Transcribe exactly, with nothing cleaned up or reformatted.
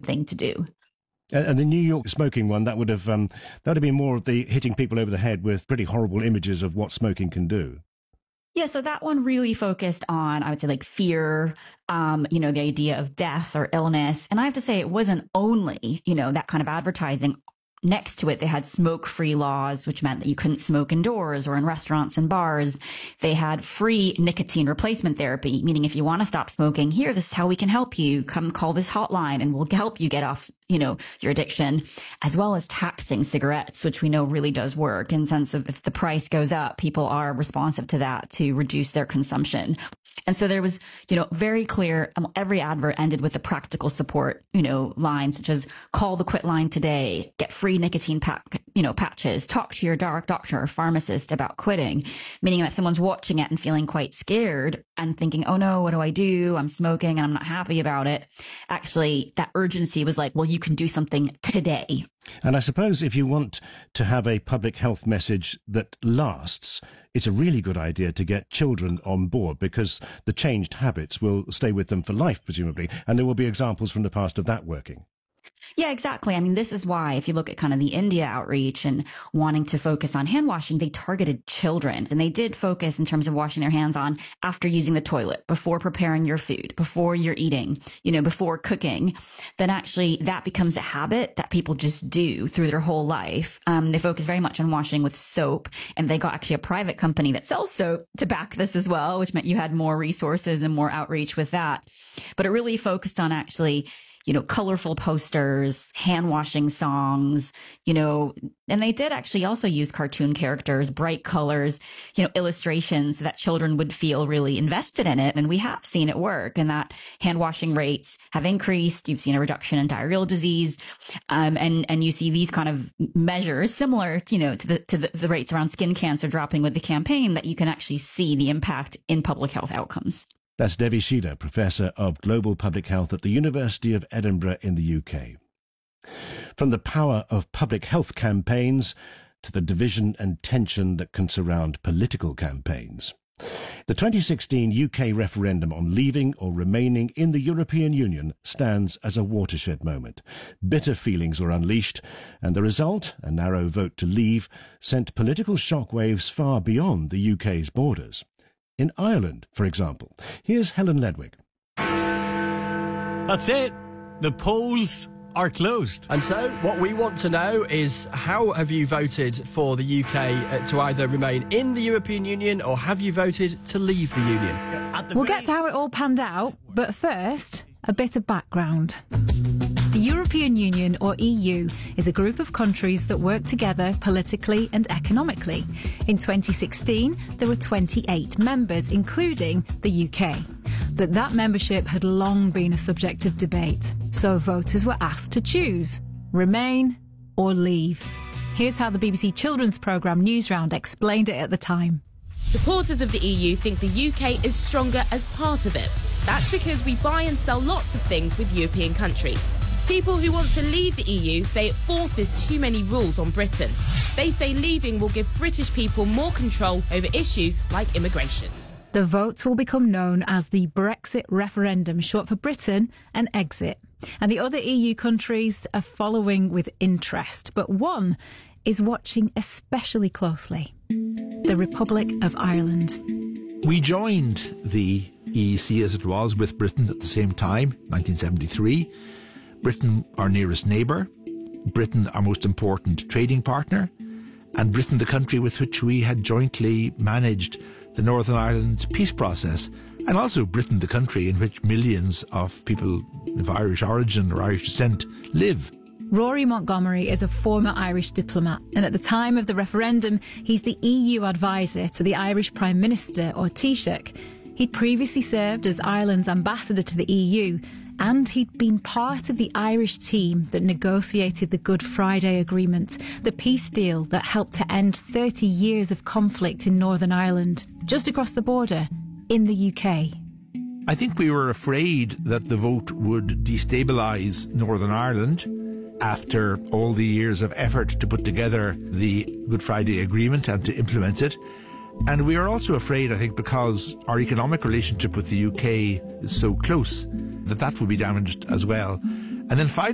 thing to do. And the New York smoking one, that would have um, that would have been more of the hitting people over the head with pretty horrible images of what smoking can do. Yeah, so that one really focused on, I would say, like fear, um, you know, the idea of death or illness. And I have to say, it wasn't only, you know, that kind of advertising. Next to it, they had smoke-free laws, which meant that you couldn't smoke indoors or in restaurants and bars. They had free nicotine replacement therapy, meaning if you want to stop smoking, here, this is how we can help you. Come call this hotline and we'll help you get off, you know, your addiction, as well as taxing cigarettes, which we know really does work in the sense of if the price goes up, people are responsive to that to reduce their consumption. And so there was, you know, very clear, um, every advert ended with a practical support, you know, line such as call the quit line today, get free nicotine pack, you know, patches, talk to your dark doctor or pharmacist about quitting, meaning that someone's watching it and feeling quite scared and thinking, oh no, what do I do? I'm smoking and I'm not happy about it. Actually, that urgency was like, well, you can do something today. And I suppose if you want to have a public health message that lasts, it's a really good idea to get children on board because the changed habits will stay with them for life, presumably. And there will be examples from the past of that working. Yeah, exactly. I mean, this is why if you look at kind of the India outreach and wanting to focus on hand washing, they targeted children. And they did focus in terms of washing their hands on after using the toilet, before preparing your food, before you're eating, you know, before cooking. Then actually that becomes a habit that people just do through their whole life. Um, they focus very much on washing with soap. And they got actually a private company that sells soap to back this as well, which meant you had more resources and more outreach with that. But it really focused on actually, you know, colorful posters, hand washing songs, you know, and they did actually also use cartoon characters, bright colors, you know, illustrations so that children would feel really invested in it. And we have seen it work, and that hand washing rates have increased. You've seen a reduction in diarrheal disease. Um, and, and you see these kind of measures similar, you know, to the, to the, the rates around skin cancer dropping with the campaign, that you can actually see the impact in public health outcomes. That's Devi Sheila, Professor of Global Public Health at the University of Edinburgh in the U K. From the power of public health campaigns to the division and tension that can surround political campaigns. The twenty sixteen U K referendum on leaving or remaining in the European Union stands as a watershed moment. Bitter feelings were unleashed, and the result, a narrow vote to leave, sent political shockwaves far beyond the U K's borders. In Ireland, for example. Here's Helen Ledwig. That's it. The polls are closed. And so what we want to know is, how have you voted for the U K uh, to either remain in the European Union, or have you voted to leave the Union? We'll get to how it all panned out, but first, a bit of background. The European Union, or E U, is a group of countries that work together politically and economically. In twenty sixteen, there were twenty-eight members, including the U K. But that membership had long been a subject of debate, so voters were asked to choose, remain or leave. Here's how the B B C children's programme Newsround explained it at the time. Supporters of the E U think the U K is stronger as part of it. That's because we buy and sell lots of things with European countries. People who want to leave the E U say it forces too many rules on Britain. They say leaving will give British people more control over issues like immigration. The vote will become known as the Brexit referendum, short for Britain and exit. And the other E U countries are following with interest, but one is watching especially closely: the Republic of Ireland. We joined the E E C as it was with Britain at the same time, nineteen seventy-three. Britain, our nearest neighbour, Britain, our most important trading partner, and Britain, the country with which we had jointly managed the Northern Ireland peace process, and also Britain, the country in which millions of people of Irish origin or Irish descent live. Rory Montgomery is a former Irish diplomat, and at the time of the referendum, he's the E U advisor to the Irish Prime Minister, or Taoiseach. He'd previously served as Ireland's ambassador to the E U, and he'd been part of the Irish team that negotiated the Good Friday Agreement, the peace deal that helped to end thirty years of conflict in Northern Ireland, just across the border, in the U K. I think we were afraid that the vote would destabilise Northern Ireland after all the years of effort to put together the Good Friday Agreement and to implement it. And we are also afraid, I think, because our economic relationship with the U K is so close, that that will be damaged as well. And then finally,